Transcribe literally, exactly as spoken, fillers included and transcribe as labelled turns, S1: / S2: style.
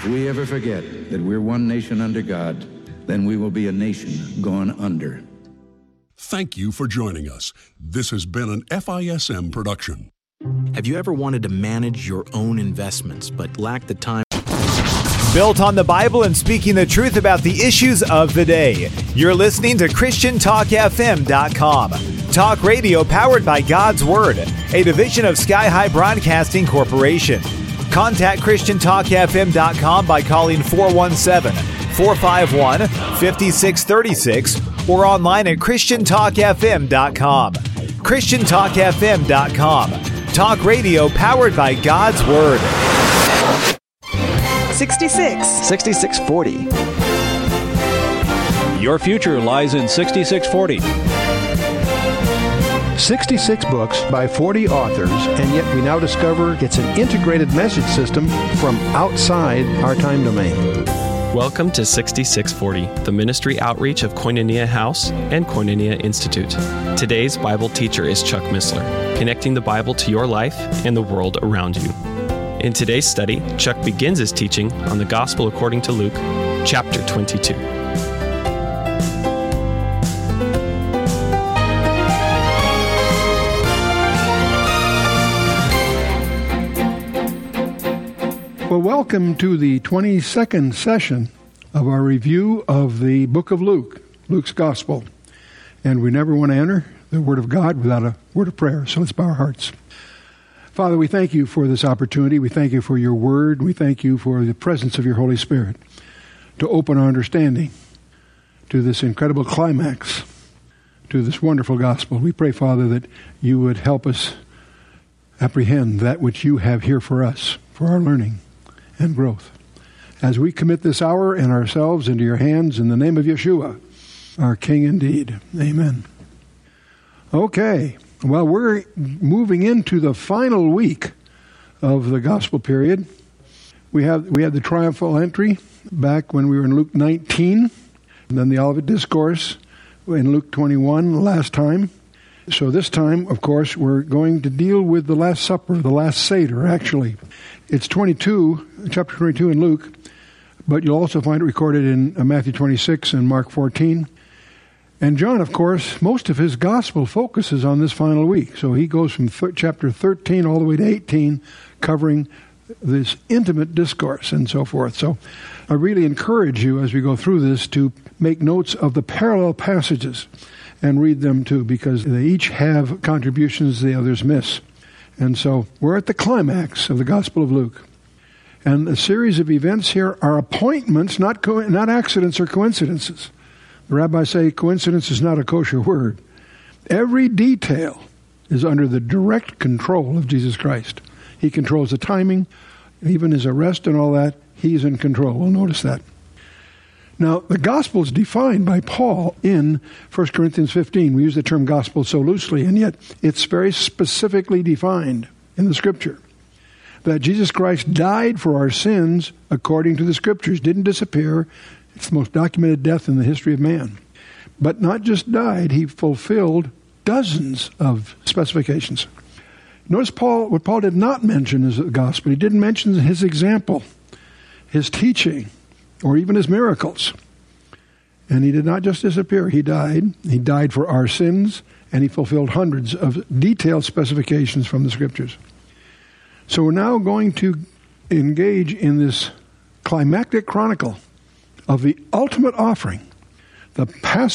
S1: If we ever forget that we're one nation under God, then we will be a nation gone under.
S2: Thank you for joining us. This has been an F I S M production.
S3: Have you ever wanted to manage your own investments but lacked the time?
S4: Built on the Bible and speaking the truth about the issues of the day. You're listening to Christian Talk F M dot com. Talk radio powered by God's Word, a division of Sky High Broadcasting Corporation. Contact Christian Talk F M dot com by calling four one seven, four five one, five six three six or online at Christian Talk F M dot com. Christian Talk F M dot com. Talk radio powered by God's Word.
S5: sixty-six.
S6: sixty-six forty.
S7: Your future lies in sixty-six forty.
S8: sixty-six books by forty authors, and yet we now discover it's an integrated message system from outside our time domain.
S9: Welcome to sixty-six forty, the ministry outreach of Koinonia House and Koinonia Institute. Today's Bible teacher is Chuck Missler, connecting the Bible to your life and the world around you. In today's study, Chuck begins his teaching on the Gospel according to Luke, chapter twenty-two.
S8: Well, welcome to the twenty-second session of our review of the book of Luke, Luke's Gospel. And we never want to enter the Word of God without a word of prayer, so let's bow our hearts. Father, we thank you for this opportunity. We thank you for your Word. We thank you for the presence of your Holy Spirit to open our understanding to this incredible climax, to this wonderful gospel. We pray, Father, that you would help us apprehend that which you have here for us, for our learning and growth. As we commit this hour and ourselves into your hands in the name of Yeshua, our King indeed. Amen. Okay. Well, we're moving into the final week of the gospel period. We have we had the triumphal entry back when we were in Luke nineteen, and then the Olivet Discourse in Luke twenty-one last time. So this time, of course, we're going to deal with the Last Supper, the Last Seder, actually. It's twenty-two, chapter twenty-two in Luke, but you'll also find it recorded in Matthew twenty-six and Mark fourteen. And John, of course, most of his gospel focuses on this final week. So he goes from th- chapter thirteen all the way to eighteen, covering this intimate discourse and so forth. So I really encourage you as we go through this to make notes of the parallel passages and read them too, because they each have contributions the others miss. And so we're at the climax of the Gospel of Luke. And the series of events here are appointments, not co- not accidents or coincidences. The rabbis say coincidence is not a kosher word. Every detail is under the direct control of Jesus Christ. He controls the timing, even his arrest and all that. He's in control. We'll notice that. Now, the gospel is defined by Paul in First Corinthians fifteen. We use the term gospel so loosely, and yet it's very specifically defined in the Scripture. That Jesus Christ died for our sins according to the Scriptures. Didn't disappear. It's the most documented death in the history of man. But not just died, he fulfilled dozens of specifications. Notice Paul, what Paul did not mention is the gospel. He didn't mention his example, his teaching, or even his miracles. And he did not just disappear. He died. He died for our sins, and he fulfilled hundreds of detailed specifications from the Scriptures. So we're now going to engage in this climactic chronicle of the ultimate offering, the Passover